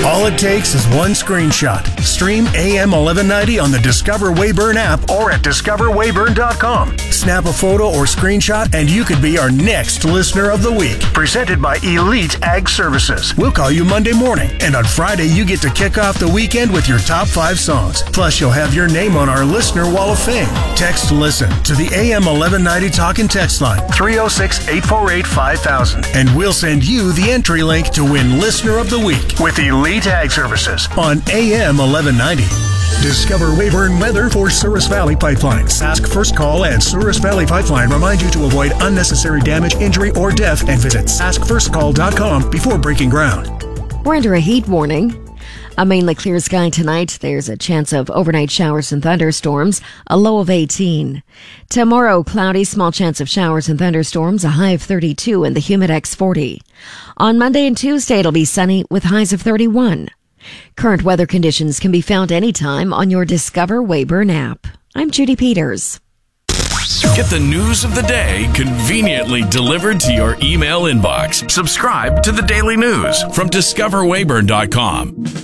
All it takes is one screenshot. Stream AM 1190 on the Discover Weyburn app or at discoverweyburn.com. Snap a photo or screenshot and you could be our next Listener of the Week. Presented by Elite Ag Services. We'll call you Monday morning, and on Friday you get to kick off the weekend with your top 5 songs. Plus, you'll have your name on our Listener Wall of Fame. Text LISTEN to the AM 1190 talk and text line 306-848-5000, and we'll send you the entry link to win Listener of the Week with Elite Ag Services on AM 1190. Discover Weyburn weather for Souris Valley Pipeline. Sask First Call and Souris Valley Pipeline remind you to avoid unnecessary damage, injury, or death, and visit saskfirstcall.com before breaking ground. We're under a heat warning. A mainly clear sky tonight. There's a chance of overnight showers and thunderstorms, a low of 18. Tomorrow, cloudy, small chance of showers and thunderstorms, a high of 32 and the Humidex 40. On Monday and Tuesday, it'll be sunny with highs of 31. Current weather conditions can be found anytime on your Discover Weyburn app. I'm Judy Peters. Get the news of the day conveniently delivered to your email inbox. Subscribe to the Daily News from discoverweyburn.com.